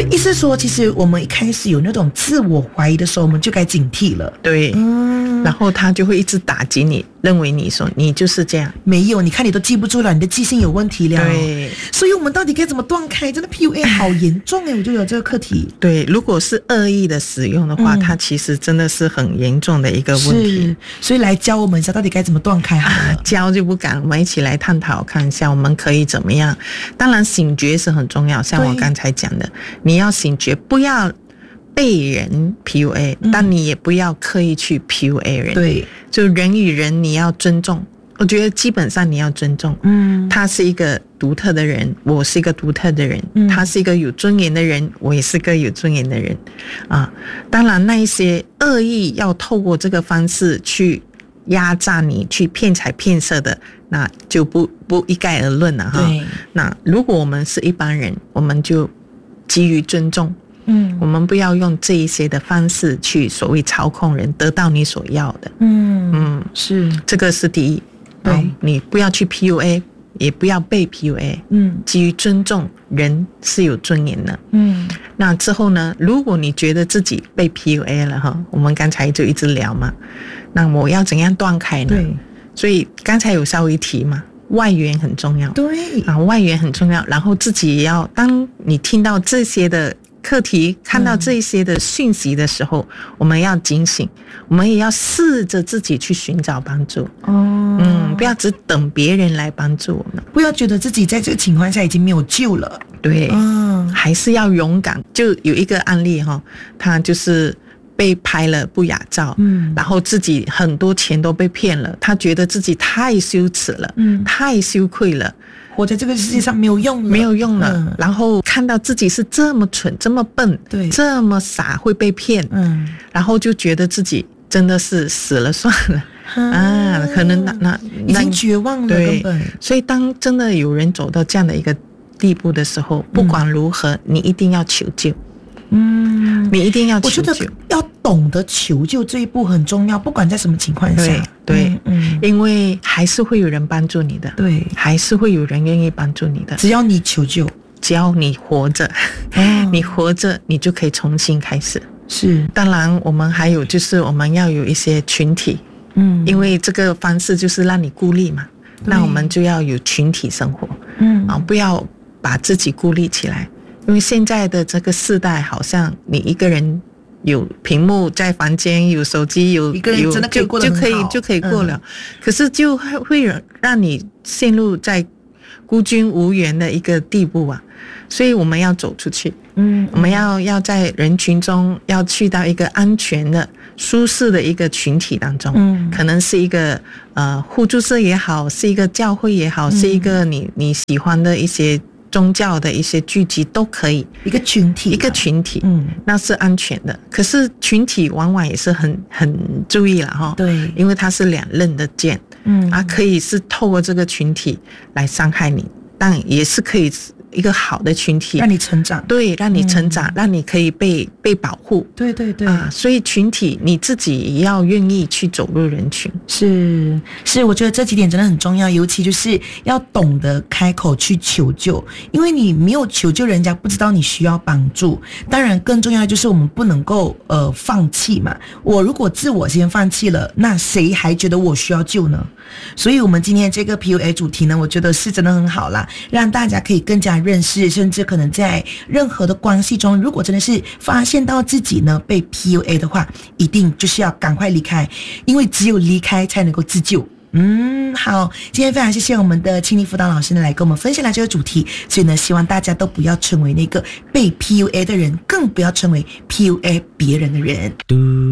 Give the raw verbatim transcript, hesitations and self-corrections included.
所以意思说，其实我们一开始有那种自我怀疑的时候，我们就该警惕了。 对，嗯，然后他就会一直打击你，认为你说你就是这样。 没有，你看你都记不住了，你的记性有问题了。 对， 所以我们到底该怎么断开？真的 P U A 好严重哎，我就有这个课题。 对，如果是恶意的使用的话，嗯，它其实真的是很严重的一个问题。 是，所以来教我们一下，到底该怎么断开好了。 啊，教就不敢，我们一起来探讨看一下，我们可以怎么样？当然，醒觉是很重要，像我刚才讲的，你要醒觉，不要被人 P U A，嗯，但你也不要刻意去 P U A 人。 对， 就人与人你要尊重。我觉得基本上你要尊重，嗯，他是一个独特的人，我是一个独特的人，嗯，他是一个有尊严的人，我也是个有尊严的人，啊，当然那一些恶意要透过这个方式去压榨你，去骗财骗色的，那就不不一概而论了哈。对，那如果我们是一般人，我们就给予尊重。嗯，我们不要用这一些的方式去所谓操控人，得到你所要的。嗯嗯，是这个是第一。对，你不要去 P U A， 也不要被 P U A。嗯，基于尊重，人是有尊严的。嗯，那之后呢？如果你觉得自己被 P U A 了哈，我们刚才就一直聊嘛，那我要怎样断开呢？对，所以刚才有稍微提嘛。外援很重要，对啊，外援很重要。然后自己也要，当你听到这些的课题，看到这些的讯息的时候，嗯，我们要警醒，我们也要试着自己去寻找帮助。哦，嗯，不要只等别人来帮助我们， 不要觉得自己在这个情况下已经没有救了。 对，嗯，还是要勇敢。就有一个案例哈，他就是被拍了不雅照，嗯，然后自己很多钱都被骗了，他觉得自己太羞耻了，嗯，太羞愧了， 活在这个世界上没有用了， 没有用了，嗯，然后看到自己是这么蠢，这么笨，对，这么傻会被骗，嗯，然后就觉得自己真的是死了算了。啊，可能那那已经绝望了，根本。 所以当真的有人走到这样的一个地步的时候，不管如何，嗯，你一定要求救。嗯，你一定要求救。 我觉得要懂得求救这一步很重要，不管在什么情况下。 对对，嗯，因为还是会有人帮助你的，对，还是会有人愿意帮助你的。 只要你求救， 只要你活着，哦，你活着，你就可以重新开始。是，当然我们还有就是我们要有一些群体，嗯，因为这个方式就是让你孤立嘛，那我们就要有群体生活，嗯，啊，不要把自己孤立起来。因为现在的这个世代，好像你一个人有屏幕在房间，有手机，有一个人真的可以过得很好， 就可以就可以过了，嗯，可是就会让你陷入在孤军无援的一个地步啊！所以我们要走出去，嗯，我们要要在人群中，要去到一个安全的、舒适的一个群体当中，嗯，可能是一个呃互助社也好，是一个教会也好，嗯，是一个你你喜欢的一些宗教的一些聚集都可以， 一个群体， 一个群体，嗯，那是安全的。可是群体往往也是很很注意了哈，对，因为它是两刃的剑，嗯，啊，可以是透过这个群体来伤害你，但也是可以一个好的群体， 让你成长， 对，让你成长，嗯，让你可以被被保护， 对对对啊，所以群体你自己也要愿意去走入人群， 是是，我觉得这几点真的很重要，尤其就是要懂得开口去求救，因为你没有求救，人家不知道你需要帮助。当然，更重要的就是我们不能够呃放弃嘛。我如果自我先放弃了，那谁还觉得我需要救呢？所以，我们今天这个 P U A 主题呢，我觉得是真的很好啦，让大家可以更加认识，甚至可能在任何的关系中，如果真的是发现到自己呢被 P U A 的话，一定就是要赶快离开，因为只有离开才能够自救。嗯，好，今天非常谢谢我们的青妮辅导老师呢来跟我们分享了这个主题，所以呢，希望大家都不要成为那个被 P U A 的人，更不要成为 P U A 别人的人。